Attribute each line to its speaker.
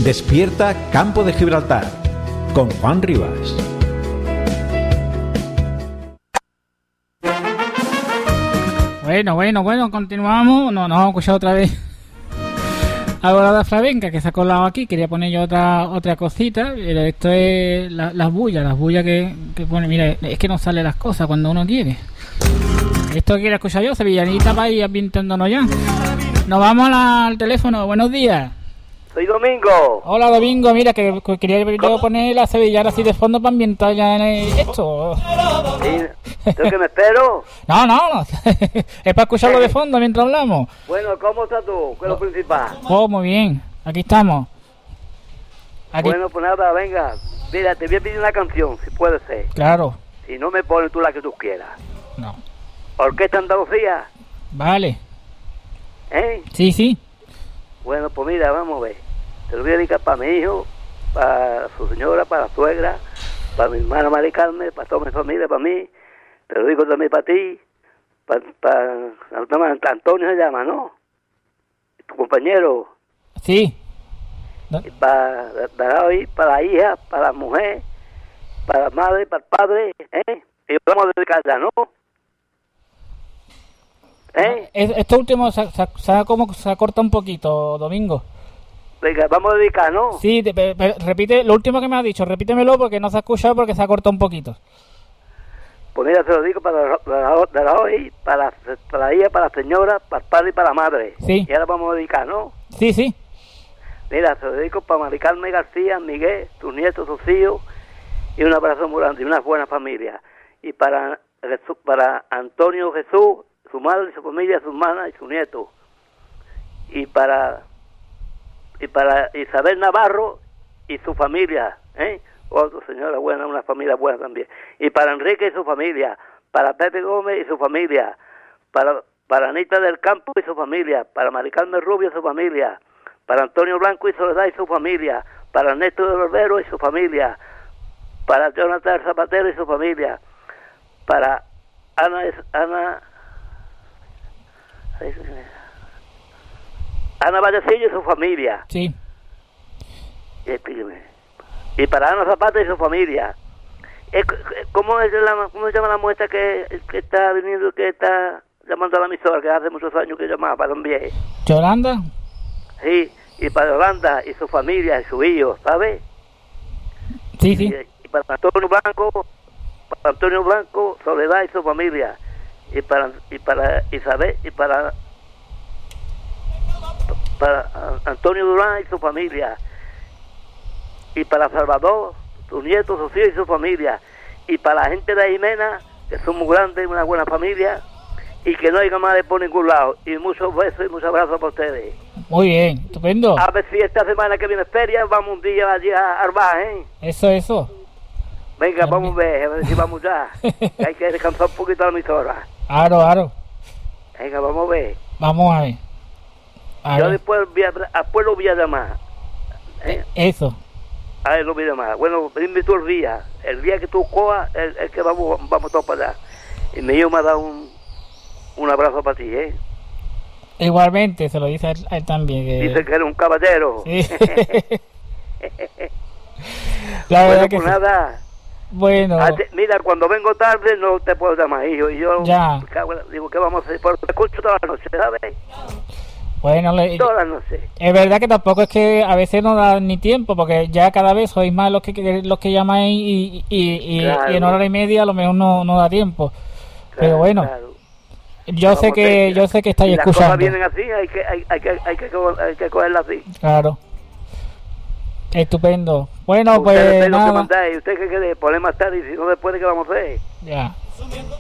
Speaker 1: Despierta Campo de Gibraltar con Juan Rivas.
Speaker 2: Bueno, continuamos. No, nos vamos a escuchar otra vez ahora de flamenca que se ha colado aquí. Quería poner yo otra cosita. Pero esto es las bullas que pone. Mira, es que no sale las cosas cuando uno quiere. Esto quiere escuchar yo, sevillanita, para ir ambientándonos ya. Nos vamos al teléfono. Buenos días.
Speaker 3: Soy Domingo.
Speaker 2: Hola, Domingo. Mira, que quería yo poner la sevillana así de fondo para ambientar ya en esto.
Speaker 3: ¿Sí? ¿Tú que me espero?
Speaker 2: No. Es para escucharlo de fondo mientras hablamos.
Speaker 3: Bueno, ¿cómo estás tú? ¿Qué es lo principal?
Speaker 2: Oh, muy bien. Aquí estamos.
Speaker 3: Bueno, pues nada, venga. Mira, te voy a pedir una canción, si puede ser.
Speaker 2: Claro.
Speaker 3: Si no me pones tú la que tú quieras.
Speaker 2: No.
Speaker 3: Orquesta Andalucía.
Speaker 2: Vale.
Speaker 3: ¿Eh?
Speaker 2: Sí.
Speaker 3: Bueno, pues mira, vamos a ver. Te lo voy a dedicar para mi hijo, para su señora, para la suegra, para mi hermana Mari Carmen, para toda mi familia, para mí. Te lo digo también para ti, para Antonio se llama, ¿no? Tu compañero.
Speaker 2: Sí.
Speaker 3: Y para la hija, para la mujer, para la madre, para el padre, ¿eh? Y vamos a dedicar ya, ¿no? ¿Eh?
Speaker 2: Esto último se ha cortado un poquito, Domingo.
Speaker 3: Venga, vamos a dedicar, ¿no?
Speaker 2: Sí, repite lo último que me has dicho, repítemelo porque no se ha escuchado porque se ha cortado un poquito.
Speaker 3: Pues mira, se lo digo para la hoy, para la hija, para la señora, para el padre y para la madre.
Speaker 2: Sí.
Speaker 3: Y ahora vamos a dedicar, ¿no?
Speaker 2: Sí.
Speaker 3: Mira, se lo dedico para Mari Carmen García, Miguel, tus nietos, sus hijos, y un abrazo muy grande y una buena familia. Y para Antonio Jesús, su madre, su familia, sus hermanas y sus nietos. Y para Isabel Navarro y su familia, otra señora buena, una familia buena también. Y para Enrique y su familia, para Pepe Gómez y su familia, para Anita del Campo y su familia, para Mari Carmen Rubio y su familia, para Antonio Blanco y Soledad y su familia, para Ernesto de Barbero y su familia, para Jonathan Zapatero y su familia, para Ana Vallecillo y su familia.
Speaker 2: Sí.
Speaker 3: Y para Ana Zapata y su familia. ¿Cómo se llama la muestra que está viniendo, que está llamando a la emisora, que hace muchos años que llamaba para también?
Speaker 2: ¿Yolanda?
Speaker 3: Sí, y para Yolanda y su familia y su hijo, ¿sabes?
Speaker 2: Sí.
Speaker 3: Y para Antonio Blanco, Soledad y su familia. Y para Isabel y para Antonio Durán y su familia, y para Salvador, sus nietos, sus hijos y su familia, y para la gente de Jimena, que son muy grandes, una buena familia, y que no haya más por ningún lado. Y muchos besos y muchos abrazos para ustedes.
Speaker 2: Muy bien, estupendo.
Speaker 3: A ver si esta semana que viene feria, vamos un día allí a Arba, ¿eh?
Speaker 2: Eso.
Speaker 3: Venga, vamos a ver si vamos ya. Hay que descansar un poquito a la emisora.
Speaker 2: Claro.
Speaker 3: Venga, vamos a ver.
Speaker 2: Vamos a ver.
Speaker 3: Yo después lo voy a llamar.
Speaker 2: Eso.
Speaker 3: A él lo voy a llamar. Bueno, dime tú el día que tú cojas, el que vamos todos para allá. Y mi hijo me ha dado un abrazo para ti, ¿eh?
Speaker 2: Igualmente, se lo dice a él también.
Speaker 3: Dice que eres un caballero.
Speaker 2: Sí. La verdad que
Speaker 3: pues
Speaker 2: sí.
Speaker 3: Nada.
Speaker 2: Bueno.
Speaker 3: Mira, cuando vengo tarde no te puedo llamar, hijo. Y yo digo, ¿qué vamos a hacer? Porque te escucho toda la noche, ¿sabes?
Speaker 2: Bueno,
Speaker 3: todas las noches.
Speaker 2: Es verdad que tampoco es que a veces no da ni tiempo, porque ya cada vez sois más los que llamáis y en hora y media a lo mejor no da tiempo. Claro, pero bueno, claro. Yo sé que estáis escuchando. Las cosas
Speaker 3: vienen así, hay que cogerlas así.
Speaker 2: Claro. Estupendo. Bueno, pues nada.
Speaker 3: ¿Usted qué quiere? Ponle más tarde y si no después de qué vamos a hacer?
Speaker 2: Ya.